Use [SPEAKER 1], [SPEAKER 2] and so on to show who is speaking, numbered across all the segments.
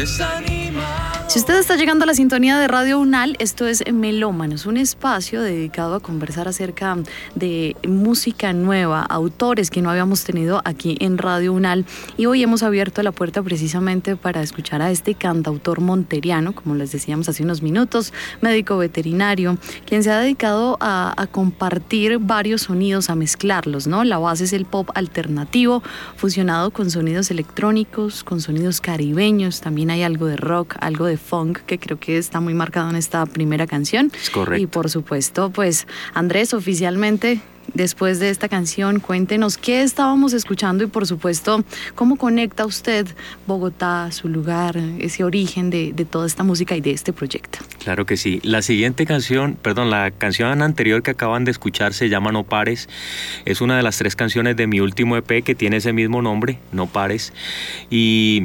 [SPEAKER 1] Si usted está llegando a la sintonía de Radio UNAL, esto es Melómanos, un espacio dedicado a conversar acerca de música nueva, autores que no habíamos tenido aquí en Radio UNAL, y hoy hemos abierto la puerta precisamente para escuchar a este cantautor monteriano, como les decíamos hace unos minutos, médico veterinario, quien se ha dedicado a compartir varios sonidos, a mezclarlos, ¿no? La base es el pop alternativo, fusionado con sonidos electrónicos, con sonidos caribeños, también hay algo de rock, algo de funk, que creo que está muy marcado en esta primera canción.
[SPEAKER 2] Es correcto.
[SPEAKER 1] Y por supuesto, pues Andrés, oficialmente, después de esta canción, cuéntenos qué estábamos escuchando y por supuesto, cómo conecta usted Bogotá, su lugar, ese origen de toda esta música y de este proyecto.
[SPEAKER 2] Claro que sí. La canción anterior que acaban de escuchar se llama No Pares. Es una de las 3 canciones de mi último EP que tiene ese mismo nombre, No Pares. Y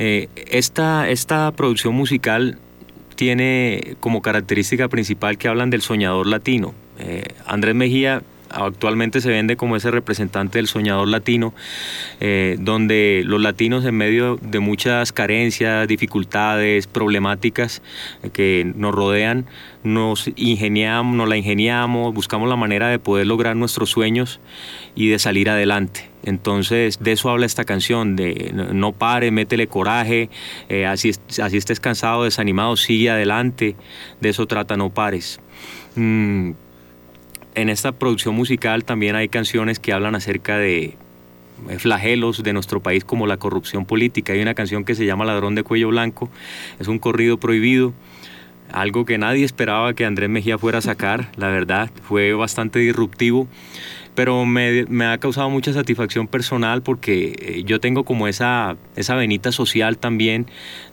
[SPEAKER 2] esta producción musical tiene como característica principal que hablan del soñador latino. Andrés Mejía actualmente se vende como ese representante del soñador latino, donde los latinos, en medio de muchas carencias, dificultades, problemáticas que nos rodean, nos la ingeniamos, buscamos la manera de poder lograr nuestros sueños y de salir adelante. Entonces, de eso habla esta canción, de no pares, métele coraje, así estés cansado, desanimado, sigue adelante, de eso trata No Pares. En esta producción musical también hay canciones que hablan acerca de flagelos de nuestro país, como la corrupción política. Hay una canción que se llama Ladrón de Cuello Blanco, es un corrido prohibido, algo que nadie esperaba que Andrés Mejía fuera a sacar, la verdad, fue bastante disruptivo, pero me ha causado mucha satisfacción personal porque yo tengo como esa venita social también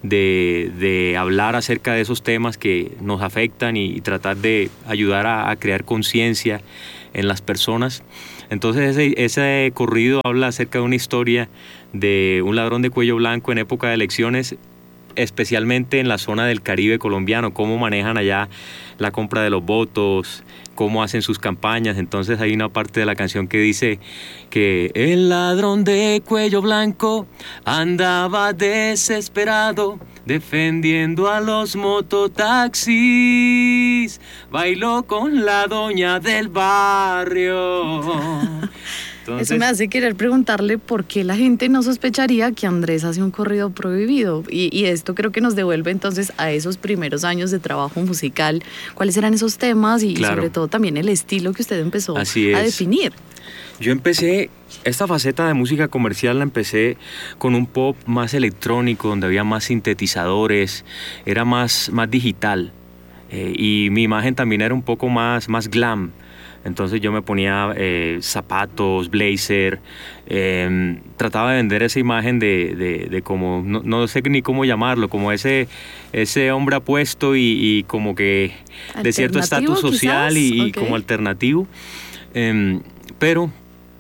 [SPEAKER 2] de hablar acerca de esos temas que nos afectan y tratar de ayudar a crear conciencia en las personas. Entonces ese corrido habla acerca de una historia de un ladrón de cuello blanco en época de elecciones, especialmente en la zona del Caribe colombiano, cómo manejan allá la compra de los votos, cómo hacen sus campañas. Entonces hay una parte de la canción que dice que el ladrón de cuello blanco andaba desesperado defendiendo a los mototaxis, bailó con la doña del barrio. Entonces,
[SPEAKER 1] eso me hace querer preguntarle por qué la gente no sospecharía que Andrés hace un corrido prohibido, y esto creo que nos devuelve entonces a esos primeros años de trabajo musical. ¿Cuáles eran esos temas y
[SPEAKER 2] claro,
[SPEAKER 1] sobre todo también el estilo que usted empezó a definir?
[SPEAKER 2] Yo empecé, esta faceta de música comercial la empecé con un pop más electrónico, donde había más sintetizadores, era más digital, y mi imagen también era un poco más glam. Entonces yo me ponía zapatos, blazer, trataba de vender esa imagen de como, no sé ni cómo llamarlo, como ese hombre apuesto y como que de cierto estatus social y okay, como alternativo. Pero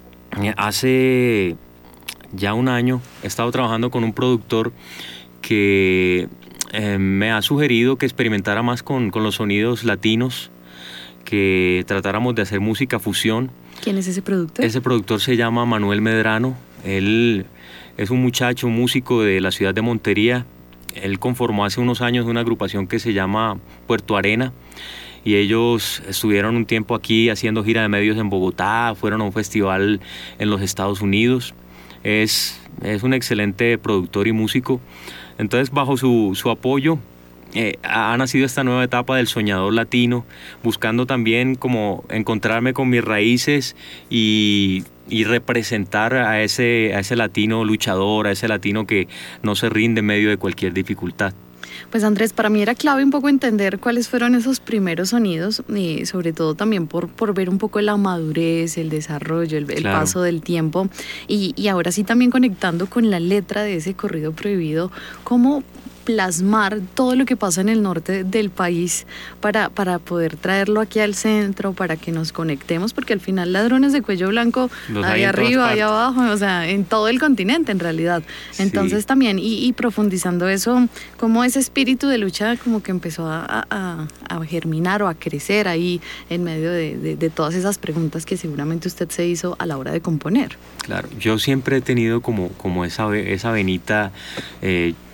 [SPEAKER 2] hace ya un año he estado trabajando con un productor que me ha sugerido que experimentara más con los sonidos latinos, que tratáramos de hacer música fusión.
[SPEAKER 1] ¿Quién es ese productor?
[SPEAKER 2] Ese productor se llama Manuel Medrano. Él es un muchacho, un músico de la ciudad de Montería. Él conformó hace unos años una agrupación que se llama Puerto Arena, y ellos estuvieron un tiempo aquí haciendo gira de medios en Bogotá, fueron a un festival en los Estados Unidos. Es un excelente productor y músico. Entonces, bajo su apoyo, ha nacido esta nueva etapa del soñador latino, buscando también como encontrarme con mis raíces y representar a ese latino luchador, a ese latino que no se rinde en medio de cualquier dificultad.
[SPEAKER 1] Pues Andrés, para mí era clave un poco entender cuáles fueron esos primeros sonidos, y sobre todo también por ver un poco la madurez, el desarrollo, el
[SPEAKER 2] claro,
[SPEAKER 1] paso del tiempo, y ahora sí también conectando con la letra de ese corrido prohibido, cómo plasmar todo lo que pasa en el norte del país para poder traerlo aquí al centro, para que nos conectemos, porque al final ladrones de cuello blanco hay arriba, hay abajo, o sea, en todo el continente en realidad. Entonces sí, también, y profundizando eso, como ese espíritu de lucha como que empezó a germinar o a crecer ahí en medio de todas esas preguntas que seguramente usted se hizo a la hora de componer.
[SPEAKER 2] Claro, yo siempre he tenido como esa venita.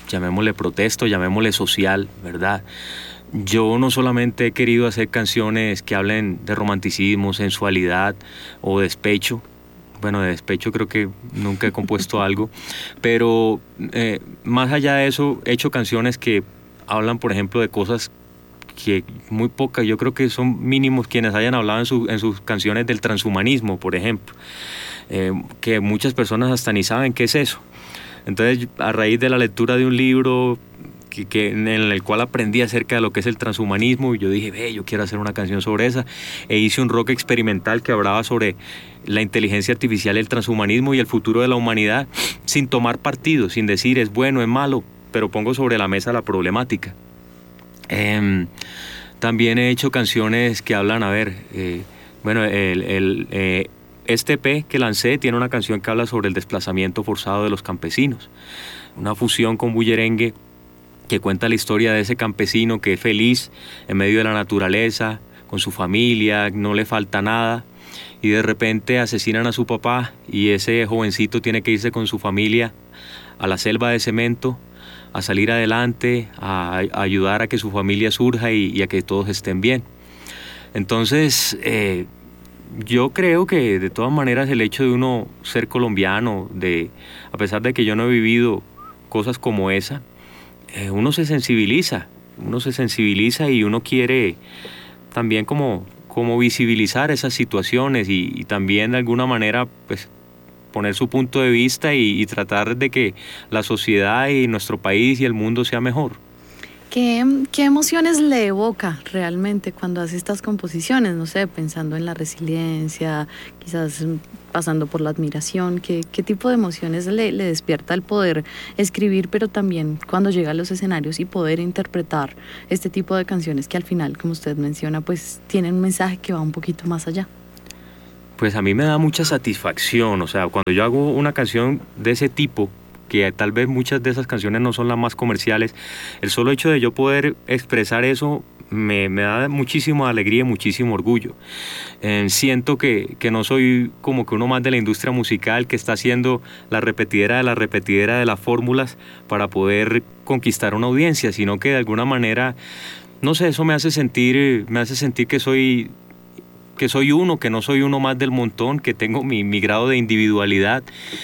[SPEAKER 2] llamémosle protesto, llamémosle social, ¿verdad? Yo no solamente he querido hacer canciones que hablen de romanticismo, sensualidad o despecho. Bueno, de despecho creo que nunca he compuesto algo, pero más allá de eso, he hecho canciones que hablan, por ejemplo, de cosas que muy pocas, yo creo que son mínimos quienes hayan hablado en sus canciones del transhumanismo, por ejemplo, que muchas personas hasta ni saben qué es eso. Entonces, a raíz de la lectura de un libro en el cual aprendí acerca de lo que es el transhumanismo, y yo dije, yo quiero hacer una canción sobre esa, e hice un rock experimental que hablaba sobre la inteligencia artificial, el transhumanismo y el futuro de la humanidad, sin tomar partido, sin decir es bueno, es malo, pero pongo sobre la mesa la problemática. También he hecho canciones que hablan, este EP que lancé tiene una canción que habla sobre el desplazamiento forzado de los campesinos, una fusión con bullerengue que cuenta la historia de ese campesino que es feliz en medio de la naturaleza, con su familia, no le falta nada, y de repente asesinan a su papá y ese jovencito tiene que irse con su familia a la selva de cemento, a salir adelante, a ayudar a que su familia surja y a que todos estén bien. Entonces, yo creo que de todas maneras el hecho de uno ser colombiano, a pesar de que yo no he vivido cosas como esa, uno se sensibiliza y uno quiere también como visibilizar esas situaciones y también de alguna manera pues poner su punto de vista y tratar de que la sociedad y nuestro país y el mundo sea mejor.
[SPEAKER 1] ¿Qué emociones le evoca realmente cuando hace estas composiciones? No sé, pensando en la resiliencia, quizás pasando por la admiración. ¿Qué tipo de emociones le despierta el poder escribir, pero también cuando llega a los escenarios y poder interpretar este tipo de canciones que al final, como usted menciona, pues tienen un mensaje que va un poquito más allá?
[SPEAKER 2] Pues a mí me da mucha satisfacción, o sea, cuando yo hago una canción de ese tipo, que tal vez muchas de esas canciones no son las más comerciales, el solo hecho de yo poder expresar eso me da muchísima alegría y muchísimo orgullo. Siento que no soy como que uno más de la industria musical que está haciendo la repetidera de las fórmulas para poder conquistar una audiencia, sino que de alguna manera, no sé, eso me hace sentir que soy uno, que no soy uno más del montón, que tengo mi grado de individualidad.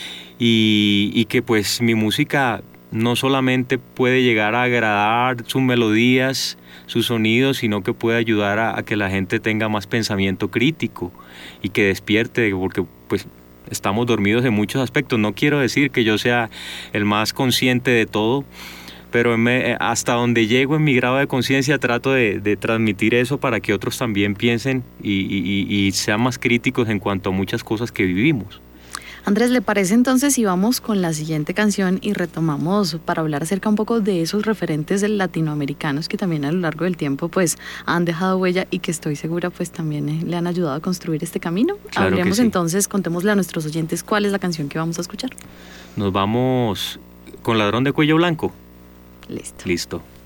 [SPEAKER 2] Y que pues mi música no solamente puede llegar a agradar sus melodías, sus sonidos, sino que puede ayudar a que la gente tenga más pensamiento crítico y que despierte, porque pues estamos dormidos en muchos aspectos. No quiero decir que yo sea el más consciente de todo, pero hasta donde llego en mi grado de conciencia trato de transmitir eso para que otros también piensen y sean más críticos en cuanto a muchas cosas que vivimos.
[SPEAKER 1] Andrés, ¿le parece entonces si vamos con la siguiente canción y retomamos para hablar acerca un poco de esos referentes latinoamericanos que también a lo largo del tiempo pues han dejado huella y que estoy segura pues también le han ayudado a construir este camino?
[SPEAKER 2] Claro.
[SPEAKER 1] Hablemos
[SPEAKER 2] sí.
[SPEAKER 1] Entonces, contémosle a nuestros oyentes cuál es la canción que vamos a escuchar.
[SPEAKER 2] Nos vamos con Ladrón de Cuello Blanco.
[SPEAKER 1] Listo.
[SPEAKER 2] Listo.